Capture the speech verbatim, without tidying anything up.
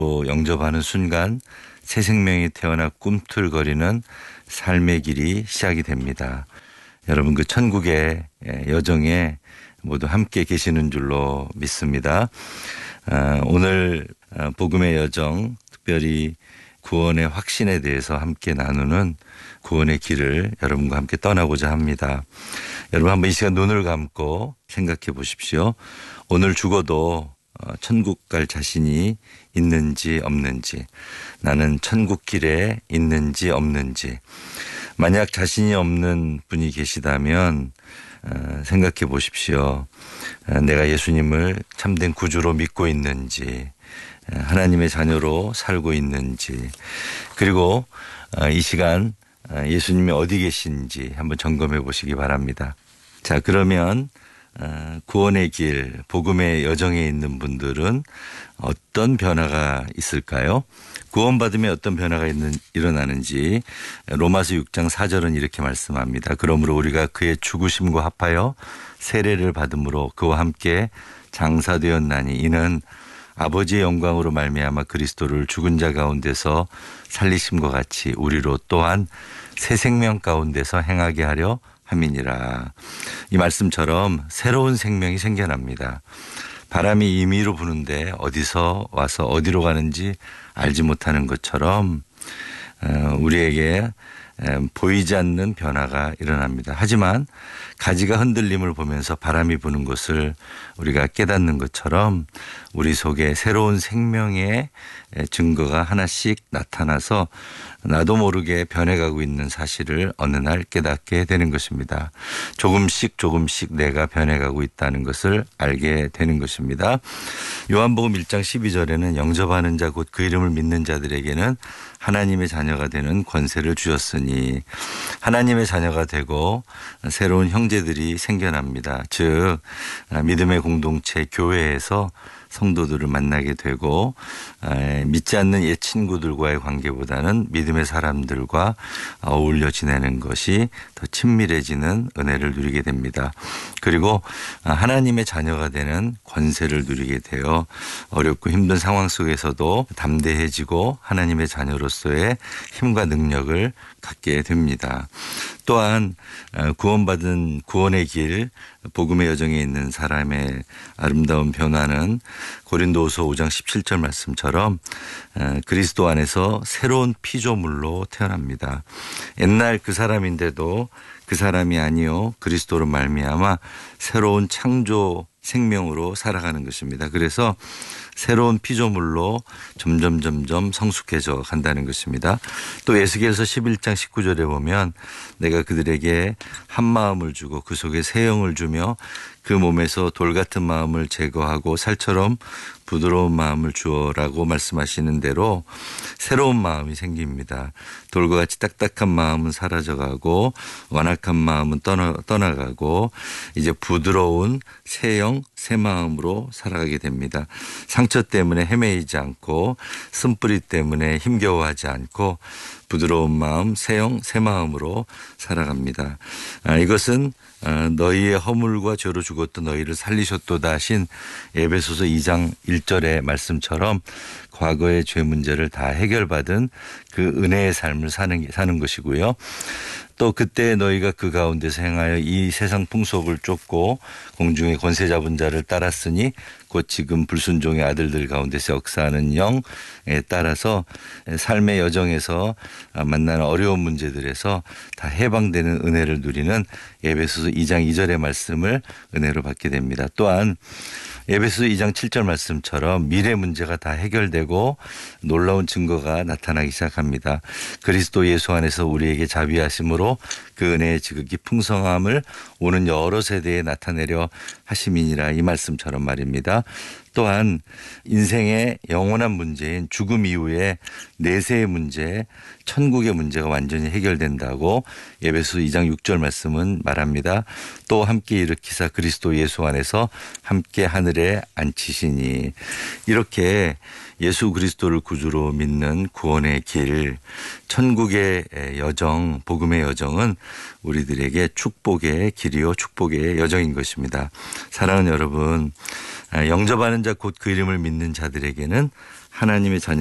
영접하는 순간 새 생명이 태어나 꿈틀거리는 삶의 길이 시작이 됩니다. 여러분 그 천국의 여정에 모두 함께 계시는 줄로 믿습니다. 오늘 복음의 여정, 특별히 구원의 확신에 대해서 함께 나누는 구원의 길을 여러분과 함께 떠나고자 합니다. 여러분 한번 이 시간 눈을 감고 생각해 보십시오. 오늘 죽어도 천국 갈 자신이 있는지 없는지, 나는 천국 길에 있는지 없는지, 만약 자신이 없는 분이 계시다면 생각해 보십시오. 내가 예수님을 참된 구주로 믿고 있는지, 하나님의 자녀로 살고 있는지, 그리고 이 시간 예수님이 어디 계신지 한번 점검해 보시기 바랍니다. 자, 그러면 구원의 길, 복음의 여정에 있는 분들은 어떤 변화가 있을까요? 구원받으면 어떤 변화가 있는, 일어나는지 로마서 육 장 사 절은 이렇게 말씀합니다. 그러므로 우리가 그의 죽으심과 합하여 세례를 받음으로 그와 함께 장사되었나니 이는 아버지의 영광으로 말미암아 그리스도를 죽은 자 가운데서 살리심과 같이 우리로 또한 새 생명 가운데서 행하게 하려 함이니라. 이 말씀처럼 새로운 생명이 생겨납니다. 바람이 임의로 부는데 어디서 와서 어디로 가는지 알지 못하는 것처럼 우리에게 보이지 않는 변화가 일어납니다. 하지만 가지가 흔들림을 보면서 바람이 부는 것을 우리가 깨닫는 것처럼 우리 속에 새로운 생명의 증거가 하나씩 나타나서 나도 모르게 변해가고 있는 사실을 어느 날 깨닫게 되는 것입니다. 조금씩 조금씩 내가 변해가고 있다는 것을 알게 되는 것입니다. 요한복음 일 장 십이 절에는 영접하는 자 곧 그 이름을 믿는 자들에게는 하나님의 자녀가 되는 권세를 주셨으니, 하나님의 자녀가 되고 새로운 형제들이 생겨납니다. 즉 믿음의 공동체 교회에서 성도들을 만나게 되고 믿지 않는 옛 친구들과의 관계보다는 믿음의 사람들과 어울려 지내는 것이 더 친밀해지는 은혜를 누리게 됩니다. 그리고 하나님의 자녀가 되는 권세를 누리게 되어 어렵고 힘든 상황 속에서도 담대해지고 하나님의 자녀로서의 힘과 능력을 갖게 됩니다. 또한 구원받은 구원의 길, 복음의 여정에 있는 사람의 아름다운 변화는 고린도후서 오 장 십칠 절 말씀처럼 그리스도 안에서 새로운 피조물로 태어납니다. 옛날 그 사람인데도 그 사람이 아니요 그리스도로 말미암아 새로운 창조 생명으로 살아가는 것입니다. 그래서 새로운 피조물로 점점 점점 성숙해져 간다는 것입니다. 또 에스겔서 십일 장 십구 절에 보면 내가 그들에게 한 마음을 주고 그 속에 새 영을 주며 그 몸에서 돌 같은 마음을 제거하고 살처럼 부드러운 마음을 주어라고 말씀하시는 대로 새로운 마음이 생깁니다. 돌과 같이 딱딱한 마음은 사라져가고 완악한 마음은 떠나, 떠나가고 이제 부드러운 새 영, 새 마음으로 살아가게 됩니다. 상처 때문에 헤매이지 않고 쓴뿌리 때문에 힘겨워하지 않고 부드러운 마음, 새 영, 새 마음으로 살아갑니다. 아, 이것은 너희의 허물과 죄로 죽었던 너희를 살리셨도다 하신 에베소서 이 장 일 절의 말씀처럼 과거의 죄 문제를 다 해결받은 그 은혜의 삶을 사는, 사는 것이고요. 또 그때 너희가 그 가운데서 행하여 이 세상 풍속을 쫓고 공중의 권세 잡은 자를 따랐으니 곧 지금 불순종의 아들들 가운데서 역사하는 영에 따라서 삶의 여정에서 만나는 어려운 문제들에서 다 해방되는 은혜를 누리는 에베소서 이 장 이 절의 말씀을 은혜로 받게 됩니다. 또한 에베소서 이 장 칠 절 말씀처럼 미래 문제가 다 해결되고 놀라운 증거가 나타나기 시작합니다. 그리스도 예수 안에서 우리에게 자비하심으로 그 은혜의 지극히 풍성함을 오는 여러 세대에 나타내려 하심이니라, 이 말씀처럼 말입니다. 또한 인생의 영원한 문제인 죽음 이후에 내세의 문제, 천국의 문제가 완전히 해결된다고 에베소 이 장 육 절 말씀은 말합니다. 또 함께 일으키사 그리스도 예수 안에서 함께 하늘에 앉히시니, 이렇게 예수 그리스도를 구주로 믿는 구원의 길, 천국의 여정, 복음의 여정은 우리들에게 축복의 길이요 축복의 여정인 것입니다. 사랑하는 여러분, 영접하는 자 곧 그 이름을 믿는 자들에게는 하나님의 자녀